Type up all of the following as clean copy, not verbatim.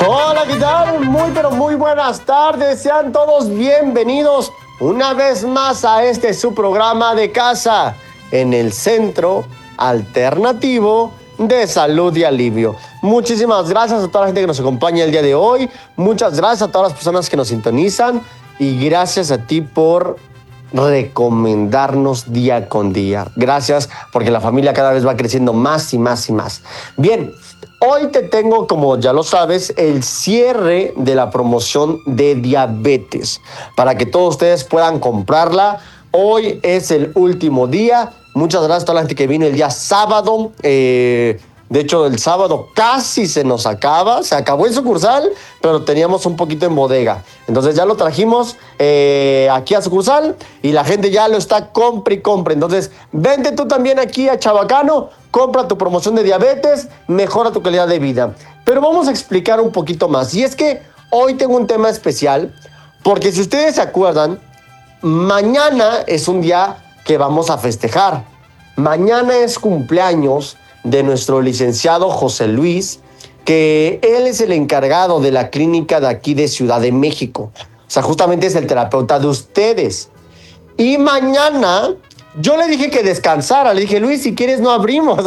Hola, ¿qué tal? Muy, pero muy buenas tardes. Sean todos bienvenidos una vez más a su programa de casa en el Centro Alternativo de Salud y Alivio. Muchísimas gracias a toda la gente que nos acompaña el día de hoy. Muchas gracias a todas las personas que nos sintonizan y gracias a ti por recomendarnos día con día. Gracias, porque la familia cada vez va creciendo más y más y más. Bien, hoy te tengo, como ya lo sabes, el cierre de la promoción de diabetes para que todos ustedes puedan comprarla. Hoy es el último día. Muchas gracias a toda la gente que vino el día sábado. De hecho, el sábado casi se nos acaba. Se acabó en sucursal, pero teníamos un poquito en bodega. Entonces ya lo trajimos aquí a sucursal y la gente ya lo está compre y compre. Entonces, vente tú también aquí a Chabacano, compra tu promoción de diabetes, mejora tu calidad de vida. Pero vamos a explicar un poquito más. Y es que hoy tengo un tema especial, porque si ustedes se acuerdan, mañana es un día que vamos a festejar. Mañana es cumpleaños de nuestro licenciado José Luis, que él es el encargado de la clínica de aquí de Ciudad de México. O sea, justamente es el terapeuta de ustedes. Y mañana yo le dije que descansara. Le dije, Luis, si quieres no abrimos.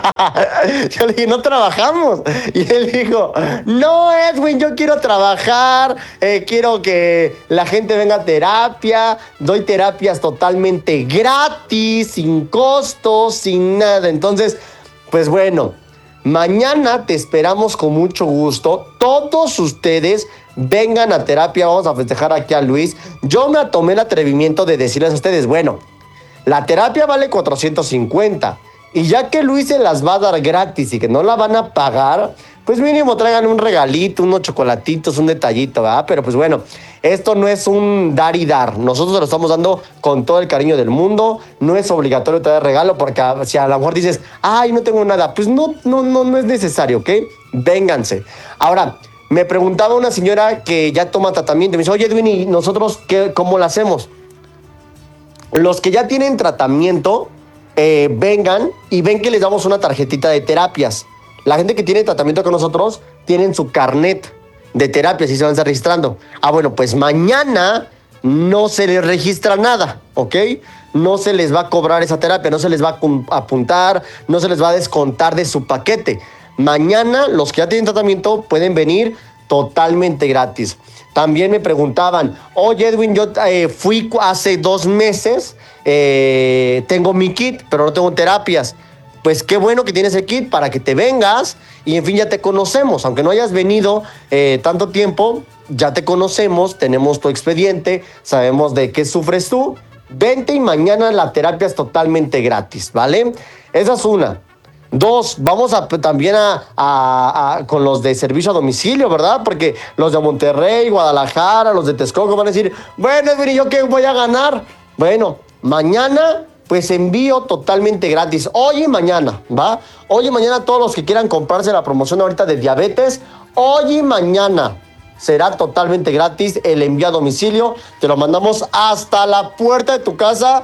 Yo le dije, no trabajamos. Y él dijo, no, Edwin, yo quiero trabajar. Quiero que la gente venga a terapia. Doy terapias totalmente gratis, sin costos, sin nada. Entonces, pues bueno, mañana te esperamos con mucho gusto. Todos ustedes vengan a terapia. Vamos a festejar aquí a Luis. Yo me tomé el atrevimiento de decirles a ustedes, bueno, la terapia vale 450. Y ya que Luis se las va a dar gratis y que no la van a pagar, pues mínimo traigan un regalito, unos chocolatitos, un detallito, ¿verdad? Pero pues bueno, esto no es un dar y dar. Nosotros lo estamos dando con todo el cariño del mundo. No es obligatorio traer regalo porque si a lo mejor dices, ay, no tengo nada, pues no es necesario, ¿ok? Vénganse. Ahora, me preguntaba una señora que ya toma tratamiento. Me dice, oye, Edwin, ¿y nosotros cómo lo hacemos? Los que ya tienen tratamiento, vengan y ven que les damos una tarjetita de terapias. La gente que tiene tratamiento con nosotros tienen su carnet de terapias y se van a estar registrando. Ah, bueno, pues mañana no se les registra nada, ¿ok? No se les va a cobrar esa terapia, no se les va a apuntar, no se les va a descontar de su paquete. Mañana los que ya tienen tratamiento pueden venir totalmente gratis. También me preguntaban, oye Edwin, yo fui hace 2 meses, tengo mi kit, pero no tengo terapias. Pues qué bueno que tienes el kit para que te vengas y en fin ya te conocemos. Aunque no hayas venido tanto tiempo, ya te conocemos, tenemos tu expediente, sabemos de qué sufres tú. Vente y mañana la terapia es totalmente gratis, ¿vale? Esa es una. 2, vamos también con los de servicio a domicilio, ¿verdad? Porque los de Monterrey, Guadalajara, los de Texcoco van a decir, bueno, Edwin, ¿y yo qué voy a ganar? Bueno, mañana pues envío totalmente gratis. Hoy y mañana, ¿va? Hoy y mañana todos los que quieran comprarse la promoción ahorita de diabetes, hoy y mañana será totalmente gratis el envío a domicilio. Te lo mandamos hasta la puerta de tu casa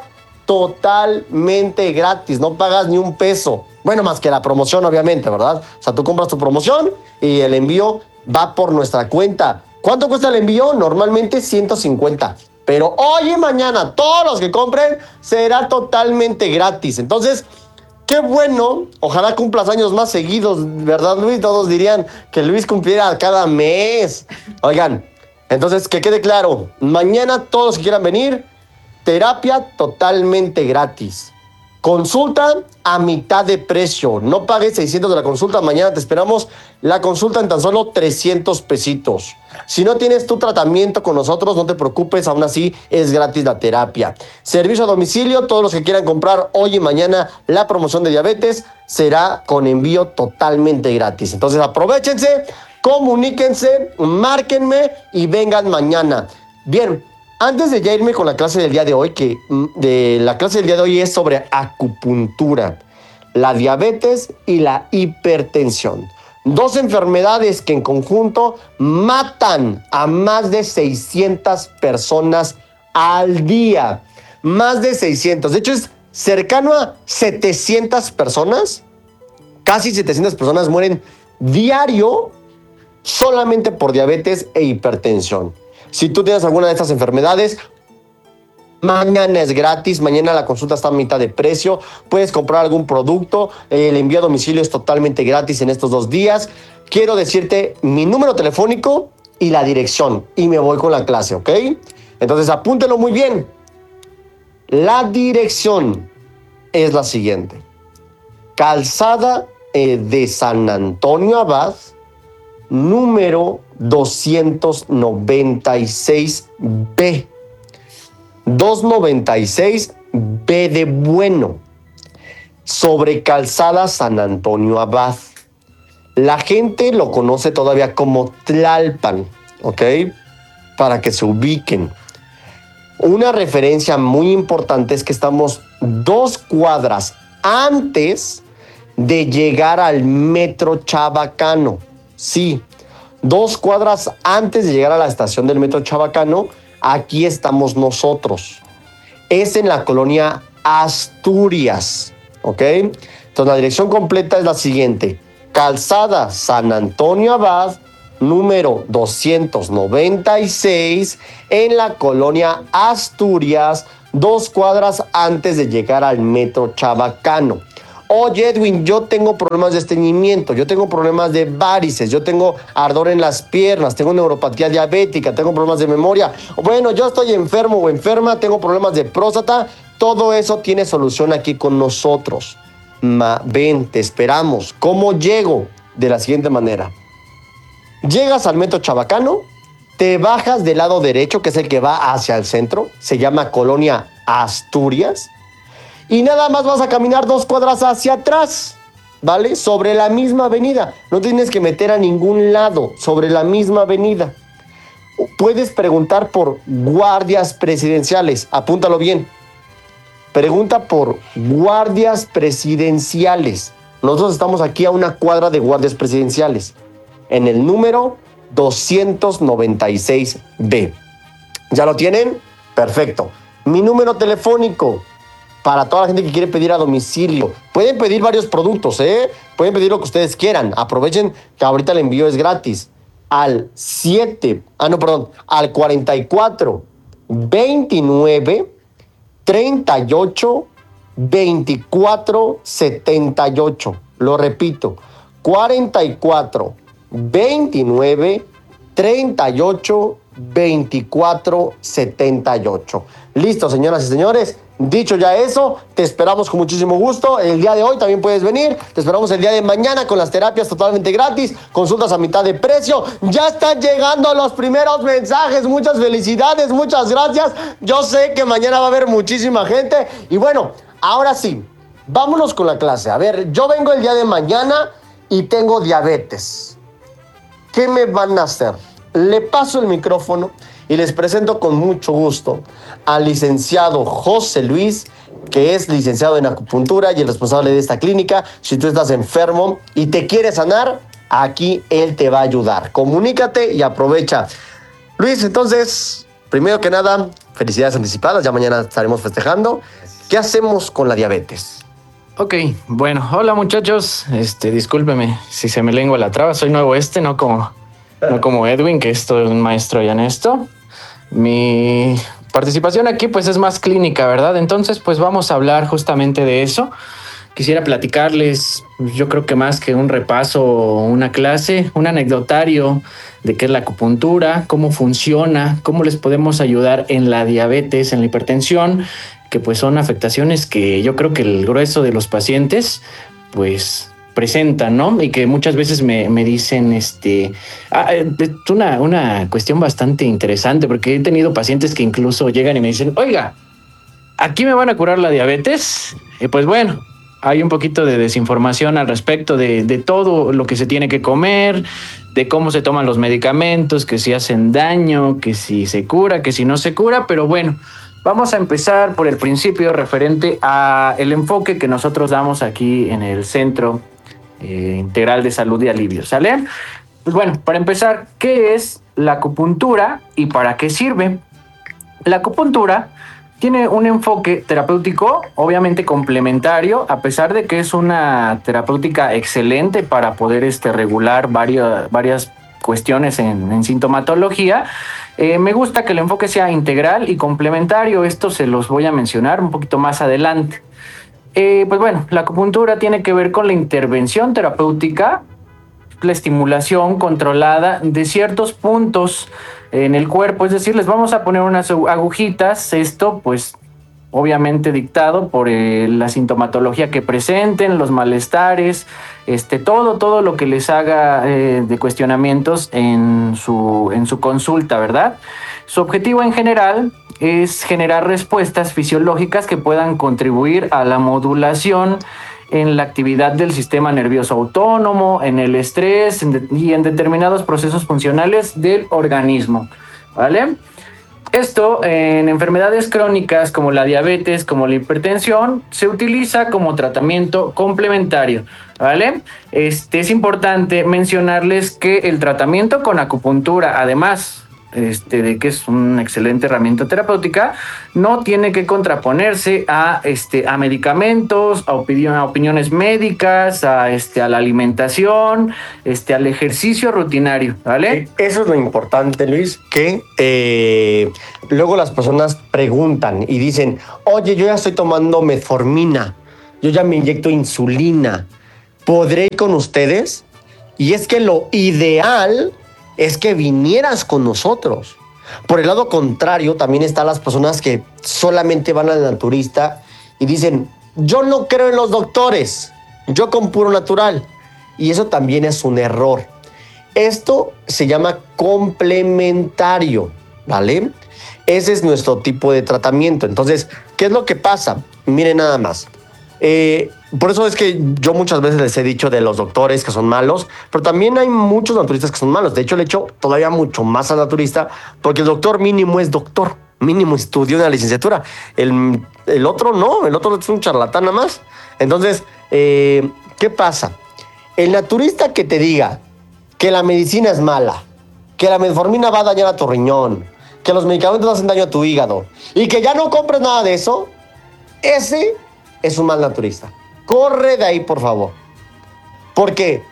totalmente gratis. No pagas ni un peso. Bueno, más que la promoción, obviamente, ¿verdad? O sea, tú compras tu promoción y el envío va por nuestra cuenta. ¿Cuánto cuesta el envío? Normalmente 150. Pero hoy y mañana, todos los que compren, será totalmente gratis. Entonces, qué bueno. Ojalá cumplas años más seguidos, ¿verdad, Luis? Todos dirían que Luis cumpliera cada mes. Oigan, entonces, que quede claro. Mañana, todos los que quieran venir, terapia totalmente gratis. Consulta a mitad de precio. No pagues 600 de la consulta. Mañana te esperamos la consulta en tan solo 300 pesitos. Si no tienes tu tratamiento con nosotros, no te preocupes. Aún así, es gratis la terapia. Servicio a domicilio. Todos los que quieran comprar hoy y mañana la promoción de diabetes será con envío totalmente gratis. Entonces, aprovéchense, comuníquense, márquenme y vengan mañana. Bien. Antes de ya irme con la clase del día de hoy, que la clase del día de hoy es sobre acupuntura, la diabetes y la hipertensión. 2 enfermedades que en conjunto matan a más de 600 personas al día. Más de 600. De hecho, es cercano a 700 personas. Casi 700 personas mueren diario solamente por diabetes e hipertensión. Si tú tienes alguna de estas enfermedades, mañana es gratis, mañana la consulta está a mitad de precio, puedes comprar algún producto, el envío a domicilio es totalmente gratis en estos 2 días. Quiero decirte mi número telefónico y la dirección y me voy con la clase, ¿ok? Entonces apúntelo muy bien. La dirección es la siguiente: Calzada de San Antonio Abad, número 296B. 296B de bueno, sobre Calzada San Antonio Abad. La gente lo conoce todavía como Tlalpan, ¿ok? Para que se ubiquen. Una referencia muy importante es que estamos 2 cuadras antes de llegar al metro Chabacano. Sí, 2 cuadras antes de llegar a la estación del metro Chabacano, aquí estamos nosotros. Es en la colonia Asturias, ¿ok? Entonces la dirección completa es la siguiente: Calzada San Antonio Abad, número 296, en la colonia Asturias, 2 cuadras antes de llegar al metro Chabacano. Oye, Edwin, yo tengo problemas de estreñimiento, yo tengo problemas de varices, yo tengo ardor en las piernas, tengo neuropatía diabética, tengo problemas de memoria. Bueno, yo estoy enfermo o enferma, tengo problemas de próstata. Todo eso tiene solución aquí con nosotros. Ven, te esperamos. ¿Cómo llego? De la siguiente manera: llegas al metro Chabacano, te bajas del lado derecho, que es el que va hacia el centro, se llama colonia Asturias, y nada más vas a caminar 2 cuadras hacia atrás, ¿vale? Sobre la misma avenida. No tienes que meter a ningún lado, sobre la misma avenida. Puedes preguntar por guardias presidenciales. Apúntalo bien. Pregunta por guardias presidenciales. Nosotros estamos aquí a 1 cuadra de guardias presidenciales, en el número 296B. ¿Ya lo tienen? Perfecto. Mi número telefónico para toda la gente que quiere pedir a domicilio. Pueden pedir varios productos, pueden pedir lo que ustedes quieran. Aprovechen que ahorita el envío es gratis. Al 44 29 38 24 78. Lo repito: 44 29 38 24 78. Listo, señoras y señores. Dicho ya eso, te esperamos con muchísimo gusto. El día de hoy también puedes venir. Te esperamos el día de mañana con las terapias totalmente gratis. Consultas a mitad de precio. Ya están llegando los primeros mensajes. Muchas felicidades, muchas gracias. Yo sé que mañana va a haber muchísima gente. Y bueno, ahora sí, vámonos con la clase. A ver, yo vengo el día de mañana y tengo diabetes. ¿Qué me van a hacer? Le paso el micrófono y les presento con mucho gusto al licenciado José Luis, que es licenciado en acupuntura y el responsable de esta clínica. Si tú estás enfermo y te quieres sanar, aquí él te va a ayudar. Comunícate y aprovecha. Luis, entonces, primero que nada, felicidades anticipadas. Ya mañana estaremos festejando. ¿Qué hacemos con la diabetes? Ok, bueno, hola muchachos. Discúlpeme si se me lengua la traba. Soy nuevo no como Edwin, que es todo un maestro ya en esto. Mi participación aquí pues es más clínica, ¿verdad? Entonces pues vamos a hablar justamente de eso. Quisiera platicarles, yo creo que más que un repaso o una clase, un anecdotario de qué es la acupuntura, cómo funciona, cómo les podemos ayudar en la diabetes, en la hipertensión, que pues son afectaciones que yo creo que el grueso de los pacientes pues presentan, ¿no? Y que muchas veces me dicen, es una cuestión bastante interesante, porque he tenido pacientes que incluso llegan y me dicen, oiga, ¿aquí me van a curar la diabetes? Y pues bueno, hay un poquito de desinformación al respecto de todo lo que se tiene que comer, de cómo se toman los medicamentos, que si hacen daño, que si se cura, que si no se cura, pero bueno, vamos a empezar por el principio referente a el enfoque que nosotros damos aquí en el Centro Integral de Salud y Alivio, ¿sale? Pues bueno, para empezar, ¿qué es la acupuntura y para qué sirve? La acupuntura tiene un enfoque terapéutico, obviamente complementario, a pesar de que es una terapéutica excelente para poder regular varias cuestiones en sintomatología, me gusta que el enfoque sea integral y complementario. Esto se los voy a mencionar un poquito más adelante. Pues bueno, la acupuntura tiene que ver con la intervención terapéutica, la estimulación controlada de ciertos puntos en el cuerpo, es decir, les vamos a poner unas agujitas, esto pues obviamente dictado por la sintomatología que presenten, los malestares, todo lo que les haga de cuestionamientos en su consulta, ¿verdad? Su objetivo en general es generar respuestas fisiológicas que puedan contribuir a la modulación en la actividad del sistema nervioso autónomo, en el estrés y en determinados procesos funcionales del organismo, ¿vale? Esto en enfermedades crónicas como la diabetes, como la hipertensión, se utiliza como tratamiento complementario, ¿vale? Es importante mencionarles que el tratamiento con acupuntura, además de que es una excelente herramienta terapéutica, no tiene que contraponerse a medicamentos, a opiniones médicas, a la alimentación, al ejercicio rutinario, ¿vale? Eso es lo importante, Luis, que luego las personas preguntan y dicen, oye, yo ya estoy tomando metformina, yo ya me inyecto insulina, ¿podré ir con ustedes? Y es que lo ideal es que vinieras con nosotros. Por el lado contrario, también están las personas que solamente van al naturista y dicen, yo no creo en los doctores, yo con puro natural. Y eso también es un error. Esto se llama complementario, ¿vale? Ese es nuestro tipo de tratamiento. Entonces, ¿qué es lo que pasa? Miren nada más. Por eso es que yo muchas veces les he dicho de los doctores que son malos, pero también hay muchos naturistas que son malos. De hecho, le echo todavía mucho más al naturista, porque el doctor mínimo es doctor, mínimo estudió una licenciatura. El otro no, el otro es un charlatán nada más. Entonces, ¿qué pasa? El naturista que te diga que la medicina es mala, que la metformina va a dañar a tu riñón, que los medicamentos hacen daño a tu hígado y que ya no compres nada de eso, ese es un mal naturista. Corre de ahí, por favor. Porque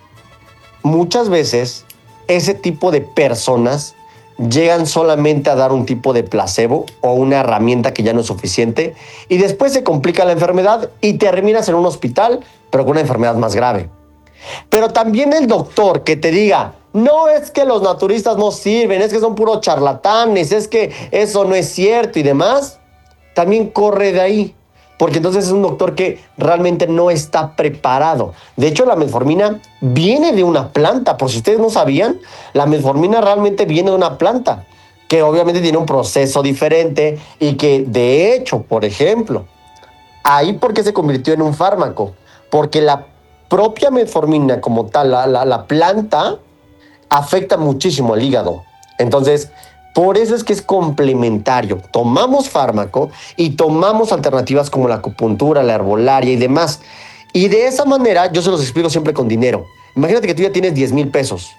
muchas veces ese tipo de personas llegan solamente a dar un tipo de placebo o una herramienta que ya no es suficiente y después se complica la enfermedad y terminas en un hospital, pero con una enfermedad más grave. Pero también el doctor que te diga, no es que los naturistas no sirven, es que son puros charlatanes, es que eso no es cierto y demás, también corre de ahí. Porque entonces es un doctor que realmente no está preparado. De hecho, la metformina viene de una planta. Por si ustedes no sabían, la metformina realmente viene de una planta, que obviamente tiene un proceso diferente y que, de hecho, por ejemplo, ahí por qué se convirtió en un fármaco. Porque la propia metformina como tal, la planta, afecta muchísimo al hígado. Entonces, por eso es que es complementario. Tomamos fármaco y tomamos alternativas como la acupuntura, la herbolaria y demás. Y de esa manera yo se los explico siempre con dinero. Imagínate que tú ya tienes 10,000 pesos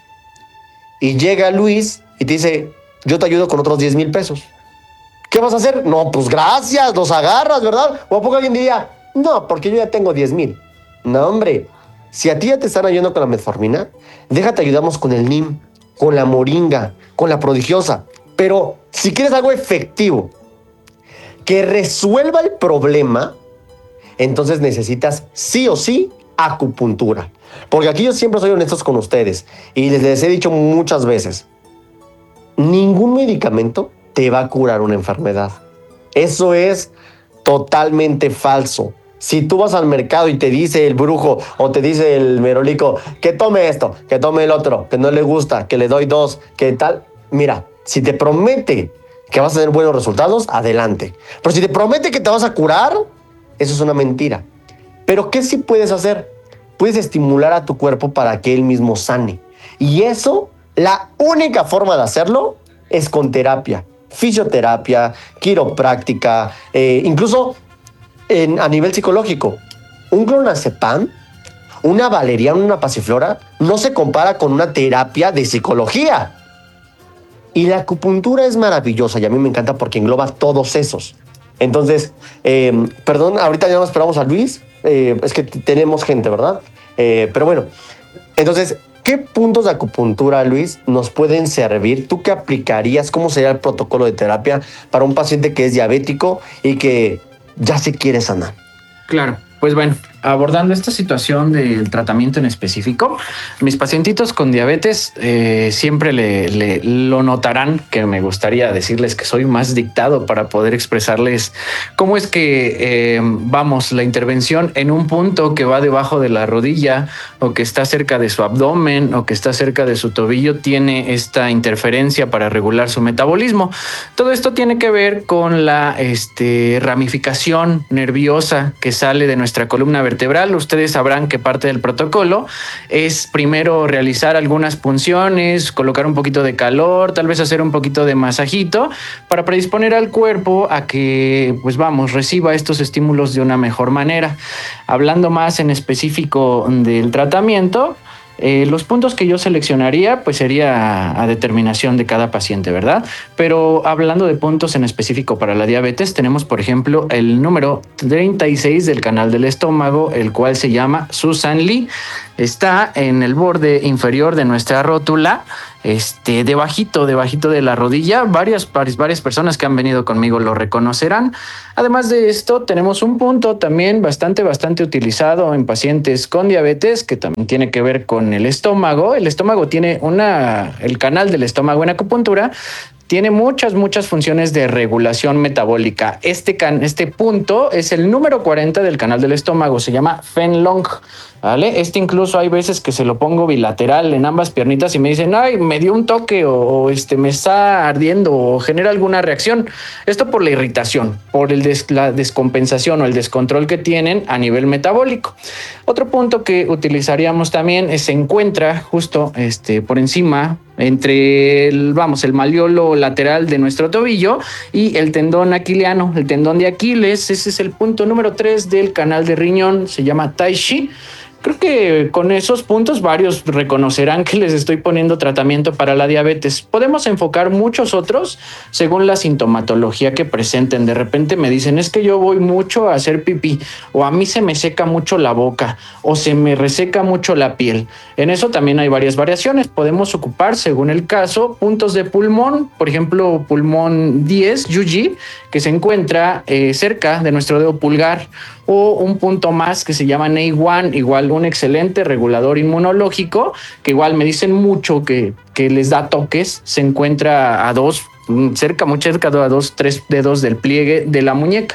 y llega Luis y te dice, yo te ayudo con otros 10,000 pesos. ¿Qué vas a hacer? No, pues gracias, los agarras, ¿verdad? O a poco alguien diría, no, porque yo ya tengo 10,000. No, hombre, si a ti ya te están ayudando con la metformina, déjate ayudamos con el NIM, con la moringa, con la prodigiosa. Pero si quieres algo efectivo, que resuelva el problema, entonces necesitas sí o sí acupuntura. Porque aquí yo siempre soy honesto con ustedes y les he dicho muchas veces, ningún medicamento te va a curar una enfermedad. Eso es totalmente falso. Si tú vas al mercado y te dice el brujo o te dice el merolico que tome esto, que tome el otro, que no le gusta, que le doy 2, que tal, mira, si te promete que vas a tener buenos resultados, adelante. Pero si te promete que te vas a curar, eso es una mentira. Pero ¿qué sí puedes hacer? Puedes estimular a tu cuerpo para que él mismo sane. Y eso, la única forma de hacerlo es con terapia. Fisioterapia, quiropráctica, incluso a nivel psicológico. Un clonazepam, una valeriana, una pasiflora, no se compara con una terapia de psicología. Y la acupuntura es maravillosa y a mí me encanta porque engloba todos esos. Entonces, perdón, ahorita ya no esperamos a Luis. Es que tenemos gente, ¿verdad? Pero bueno, entonces, ¿Qué puntos de acupuntura, Luis, nos pueden servir? ¿Tú qué aplicarías? ¿Cómo sería el protocolo de terapia para un paciente que es diabético y que ya se quiere sanar? Claro, pues bueno, abordando esta situación del tratamiento en específico, mis pacientitos con diabetes siempre lo notarán, que me gustaría decirles que soy más dictado para poder expresarles cómo es que vamos, la intervención en un punto que va debajo de la rodilla o que está cerca de su abdomen o que está cerca de su tobillo tiene esta interferencia para regular su metabolismo. Todo esto tiene que ver con la ramificación nerviosa que sale de nuestra columna vertebral. Ustedes sabrán que parte del protocolo es primero realizar algunas punciones, colocar un poquito de calor, tal vez hacer un poquito de masajito para predisponer al cuerpo a que, pues vamos, reciba estos estímulos de una mejor manera. Hablando más en específico del tratamiento, los puntos que yo seleccionaría pues sería a determinación de cada paciente, ¿verdad? Pero hablando de puntos en específico para la diabetes, tenemos por ejemplo el número 36 del canal del estómago, el cual se llama Susan Lee. Está en el borde inferior de nuestra rótula, debajito de la rodilla. Varias personas que han venido conmigo lo reconocerán. Además de esto, tenemos un punto también bastante utilizado en pacientes con diabetes, que también tiene que ver con el estómago. El estómago tiene el canal del estómago en acupuntura tiene muchas funciones de regulación metabólica. Este punto es el número 40 del canal del estómago, se llama Fen Long, ¿vale? Incluso hay veces que se lo pongo bilateral en ambas piernitas y me dicen, ay, me dio un toque o me está ardiendo o genera alguna reacción. Esto por la irritación, por la descompensación o el descontrol que tienen a nivel metabólico. Otro punto que utilizaríamos también se encuentra justo por encima entre el malleolo lateral de nuestro tobillo y el tendón aquiliano, el tendón de Aquiles. Ese es el punto número 3 del canal de riñón, se llama Tai Chi. Creo que con esos puntos varios reconocerán que les estoy poniendo tratamiento para la diabetes. Podemos enfocar muchos otros según la sintomatología que presenten. De repente me dicen, es que yo voy mucho a hacer pipí, o a mí se me seca mucho la boca, o se me reseca mucho la piel. En eso también hay varias variaciones. Podemos ocupar, según el caso, puntos de pulmón, por ejemplo, pulmón 10, Yuji, que se encuentra cerca de nuestro dedo pulgar, o un punto más que se llama Ney1, igual un excelente regulador inmunológico, que igual me dicen mucho que les da toques, se encuentra muy cerca a 2-3 dedos del pliegue de la muñeca.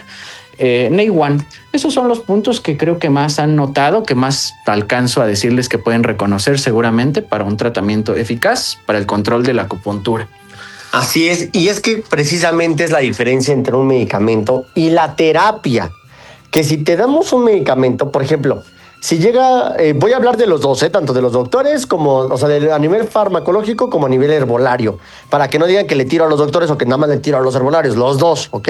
Ney1, esos son los puntos que creo que más han notado, que más alcanzo a decirles que pueden reconocer seguramente para un tratamiento eficaz para el control de la acupuntura. Así es, y es que precisamente es la diferencia entre un medicamento y la terapia. Que si te damos un medicamento, por ejemplo, si llega, voy a hablar de los dos, tanto de los doctores como, o sea, a nivel farmacológico como a nivel herbolario, para que no digan que le tiro a los doctores o que nada más le tiro a los herbolarios, los dos, ¿ok?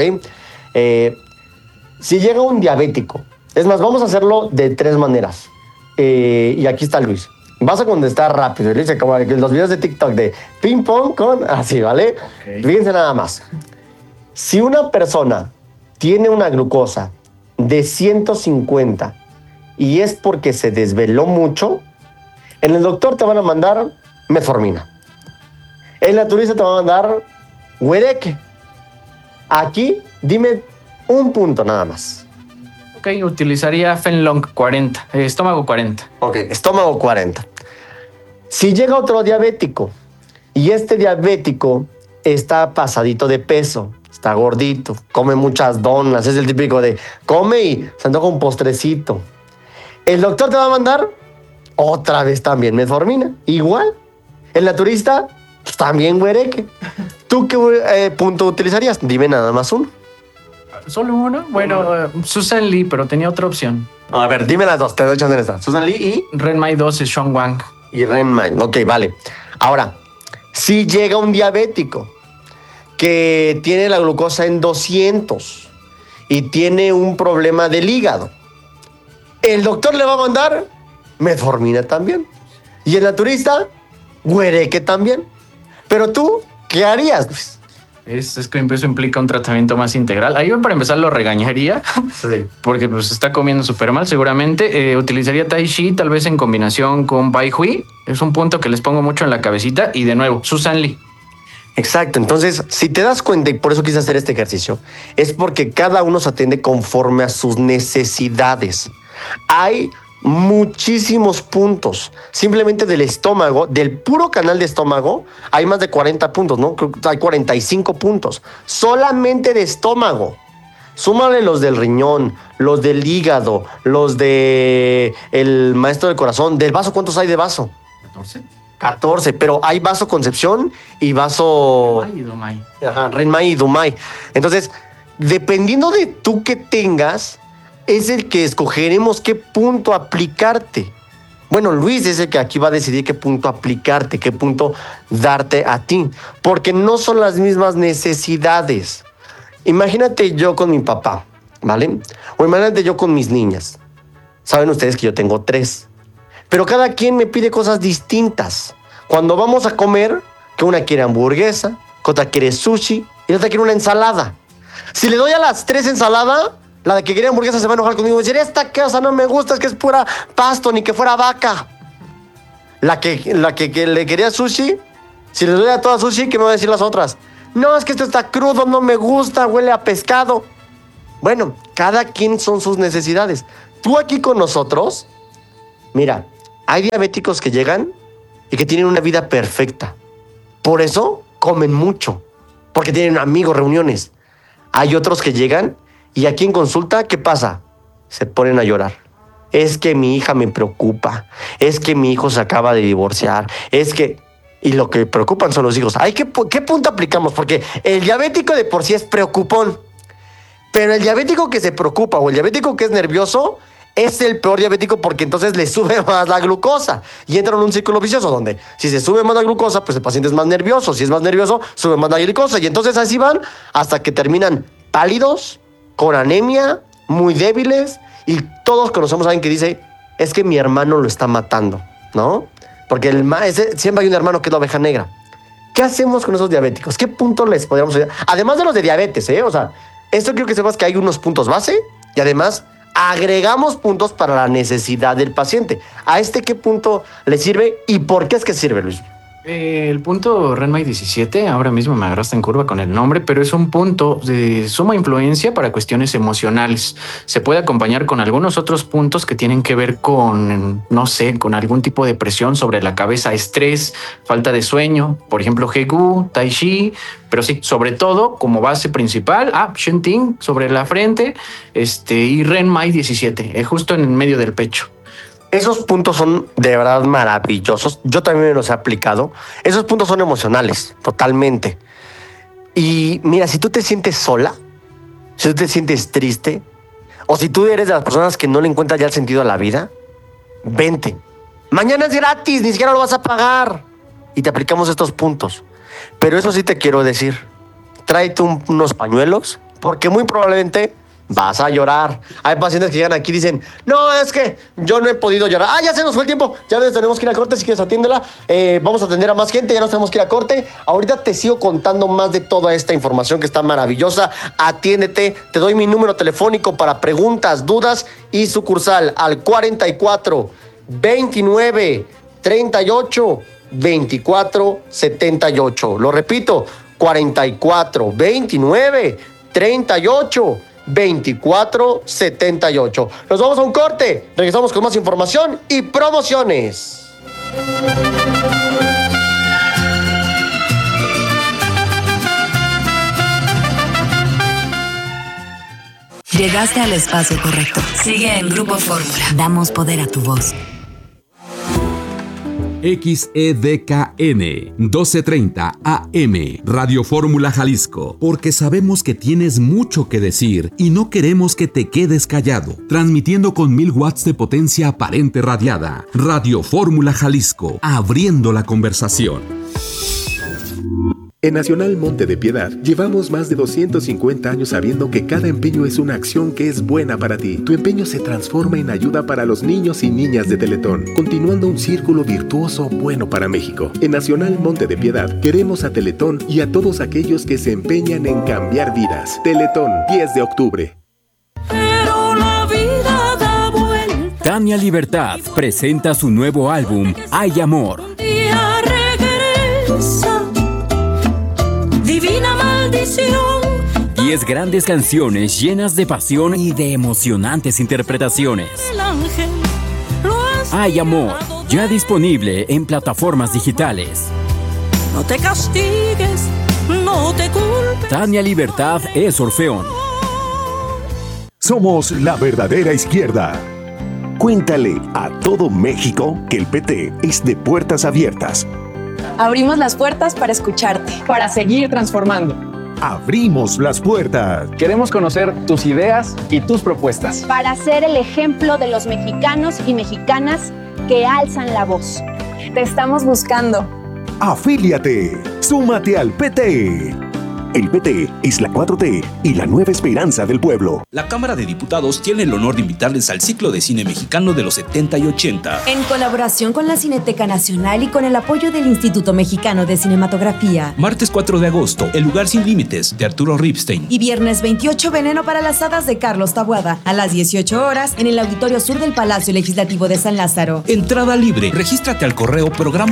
Si llega un diabético, es más, vamos a hacerlo de 3 maneras. Y aquí está Luis. Vas a contestar rápido, Luis, como los videos de TikTok de ping pong con así, ¿vale? Okay. Fíjense nada más. Si una persona tiene una glucosa de 150 y es porque se desveló mucho, en el doctor te van a mandar metformina. El naturista te va a mandar huereque. Aquí, dime un punto nada más. Ok, utilizaría Fenlong 40, estómago 40. Ok, estómago 40. Si llega otro diabético y este diabético está pasadito de peso, está gordito, come muchas donas, es el típico de come y se antoja un postrecito. El doctor te va a mandar otra vez también metformina, igual. El naturista, pues también huereque. ¿Tú qué punto utilizarías? Dime nada más uno. ¿Solo uno? Bueno, Susan Lee, pero tenía otra opción. A ver, dime las dos, te doy chance en esta. Susan Lee y... Renmai 2 es Sean Wang. Y Renmai, ok, vale. Ahora, si llega un diabético que tiene la glucosa en 200 y tiene un problema del hígado, el doctor le va a mandar metformina también. Y el naturista, huereque también. Pero tú, ¿qué harías, Luis? Es que eso implica un tratamiento más integral. Ahí para empezar lo regañaría, Sí. porque pues está comiendo súper mal seguramente. Utilizaría Tai Chi tal vez en combinación con Bai Hui. Es un punto que les pongo mucho en la cabecita. Y de nuevo, Susan Lee. Exacto, entonces si te das cuenta, y por eso quise hacer este ejercicio, es porque cada uno se atiende conforme a sus necesidades. Hay muchísimos puntos, simplemente del estómago, del puro canal de estómago, hay más de 40 puntos, ¿no? Creo que hay 45 puntos, solamente de estómago. Súmale los del riñón, los del hígado, los de el maestro del corazón, del vaso, ¿cuántos hay de vaso? 14, pero hay vasoconcepción y vaso... Ajá, Renmai y Dumai. Entonces, dependiendo de tú que tengas, es el que escogeremos qué punto aplicarte. Bueno, Luis es el que aquí va a decidir qué punto aplicarte, qué punto darte a ti, porque no son las mismas necesidades. Imagínate yo con mi papá, ¿vale? O imagínate yo con mis niñas. Saben ustedes que yo tengo 3. Pero cada quien me pide cosas distintas. Cuando vamos a comer, que una quiere hamburguesa, que otra quiere sushi y la otra quiere una ensalada. Si le doy a las 3 ensalada, la de que quiere hamburguesa se va a enojar conmigo y decir, esta cosa no me gusta, es que es pura pasto, ni que fuera vaca. La que le quería sushi, si le doy a toda sushi, ¿qué me van a decir las otras? No, es que esto está crudo, no me gusta, huele a pescado. Bueno, cada quien son sus necesidades. Tú aquí con nosotros, mira, hay diabéticos que llegan y que tienen una vida perfecta. Por eso comen mucho, porque tienen amigos, reuniones. Hay otros que llegan y aquí en consulta, ¿qué pasa? Se ponen a llorar. Es que mi hija me preocupa. Es que mi hijo se acaba de divorciar. Es que... Y lo que preocupan son los hijos. ¿Qué punto aplicamos? Porque el diabético de por sí es preocupón. Pero el diabético que se preocupa o el diabético que es nervioso es el peor diabético porque entonces le sube más la glucosa y entra en un círculo vicioso donde si se sube más la glucosa, pues el paciente es más nervioso. Si es más nervioso, sube más la glucosa y entonces así van hasta que terminan pálidos, con anemia, muy débiles y todos conocemos a alguien que dice, es que mi hermano lo está matando, ¿no? Porque siempre hay un hermano que es la oveja negra. ¿Qué hacemos con esos diabéticos? ¿Qué puntos les podríamos ayudar? Además de los de diabetes, O sea, esto quiero que sepas que hay unos puntos base y además agregamos puntos para la necesidad del paciente. ¿A qué punto le sirve y por qué es que sirve, Luis? El punto Renmai 17, ahora mismo me agarraste en curva con el nombre, pero es un punto de suma influencia para cuestiones emocionales. Se puede acompañar con algunos otros puntos que tienen que ver con, no sé, con algún tipo de presión sobre la cabeza, estrés, falta de sueño, por ejemplo, Hegu, Tai Chi, pero sí, sobre todo como base principal, Shen Ting sobre la frente, y Renmai 17, justo en el medio del pecho. Esos puntos son de verdad maravillosos. Yo también me los he aplicado. Esos puntos son emocionales, totalmente. Y mira, si tú te sientes sola, si tú te sientes triste, o si tú eres de las personas que no le encuentras ya el sentido a la vida, vente. Mañana es gratis, ni siquiera lo vas a pagar. Y te aplicamos estos puntos. Pero eso sí te quiero decir. Tráete unos pañuelos, porque muy probablemente... vas a llorar. Hay pacientes que llegan aquí y dicen, no, es que yo no he podido llorar. Ya se nos fue el tiempo, ya nos tenemos que ir a corte. Si quieres atiéndela, vamos a atender a más gente, ya nos tenemos que ir a corte. Ahorita te sigo contando más de toda esta información que está maravillosa. Atiéndete, te doy mi número telefónico para preguntas, dudas y sucursal al 44 29 38 24 78. Lo repito, 44 29 38 2478. Nos vamos a un corte. Regresamos con más información y promociones. Llegaste al espacio correcto. Sigue en Grupo Fórmula. Damos poder a tu voz. XEDKN 1230 AM Radio Fórmula Jalisco, porque sabemos que tienes mucho que decir y no queremos que te quedes callado. Transmitiendo con 1000 watts de potencia aparente radiada. Radio Fórmula Jalisco, abriendo la conversación. En Nacional Monte de Piedad, llevamos más de 250 años sabiendo que cada empeño es una acción que es buena para ti. Tu empeño se transforma en ayuda para los niños y niñas de Teletón, continuando un círculo virtuoso bueno para México. En Nacional Monte de Piedad, queremos a Teletón y a todos aquellos que se empeñan en cambiar vidas. Teletón, 10 de octubre. Pero la vida da vuelta. Tania Libertad presenta su nuevo álbum, Hay Amor. Un día regresa. Divina maldición. 10 grandes canciones llenas de pasión y de emocionantes interpretaciones. El ángel lo has Hay Amor, llevado ya disponible en plataformas digitales. No te castigues, no te culpes. Tania Libertad es Orfeón. Somos la verdadera izquierda. Cuéntale a todo México que el PT es de puertas abiertas. Abrimos las puertas para escucharte. Para seguir transformando. Abrimos las puertas. Queremos conocer tus ideas y tus propuestas. Para ser el ejemplo de los mexicanos y mexicanas que alzan la voz. Te estamos buscando. Afíliate. Súmate al PT. El PT es la 4T y la nueva esperanza del pueblo. La Cámara de Diputados tiene el honor de invitarles al ciclo de cine mexicano de los 70 y 80. En colaboración con la Cineteca Nacional y con el apoyo del Instituto Mexicano de Cinematografía. Martes 4 de agosto, El lugar sin límites, de Arturo Ripstein. Y viernes 28, Veneno para las hadas, de Carlos Taboada, a las 18 horas en el Auditorio Sur del Palacio Legislativo de San Lázaro. Entrada libre. Regístrate al correo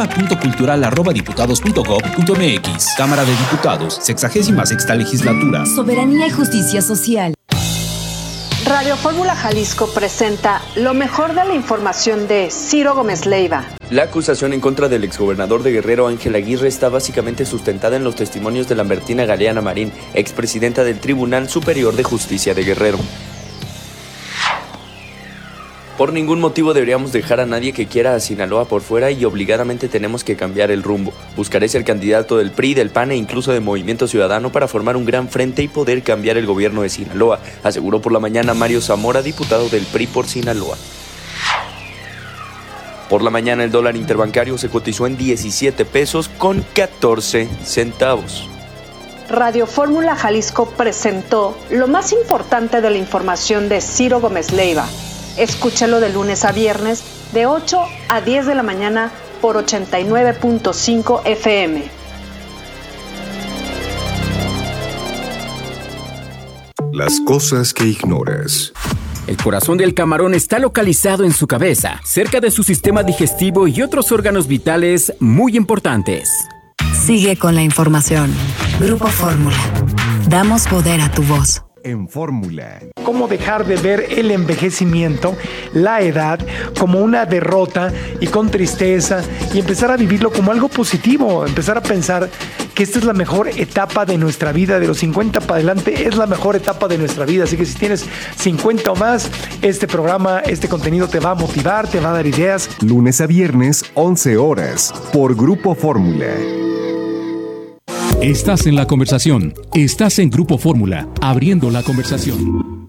programa.cultural@diputados.gov.mx. Cámara de Diputados, 66ª legislatura. Soberanía y justicia social. Radio Fórmula Jalisco presenta lo mejor de la información de Ciro Gómez Leiva. La acusación en contra del exgobernador de Guerrero, Ángel Aguirre, está básicamente sustentada en los testimonios de Lambertina Galeana Marín, expresidenta del Tribunal Superior de Justicia de Guerrero. Por ningún motivo deberíamos dejar a nadie que quiera a Sinaloa por fuera y obligadamente tenemos que cambiar el rumbo. Buscaré ser candidato del PRI, del PAN e incluso de Movimiento Ciudadano para formar un gran frente y poder cambiar el gobierno de Sinaloa, aseguró por la mañana Mario Zamora, diputado del PRI por Sinaloa. Por la mañana el dólar interbancario se cotizó en 17 pesos con 14 centavos. Radio Fórmula Jalisco presentó lo más importante de la información de Ciro Gómez Leiva. Escúchalo de lunes a viernes de 8 a 10 de la mañana por 89.5 FM. Las cosas que ignoras. El corazón del camarón está localizado en su cabeza, cerca de su sistema digestivo y otros órganos vitales muy importantes. Sigue con la información. Grupo Fórmula. Damos poder a tu voz. En Fórmula. Cómo dejar de ver el envejecimiento, la edad, como una derrota y con tristeza, y empezar a vivirlo como algo positivo, empezar a pensar que esta es la mejor etapa de nuestra vida, de los 50 para adelante es la mejor etapa de nuestra vida, así que si tienes 50 o más, este programa, este contenido te va a motivar, te va a dar ideas. Lunes a viernes, 11 horas, por Grupo Fórmula. Estás en la conversación. Estás en Grupo Fórmula, abriendo la conversación.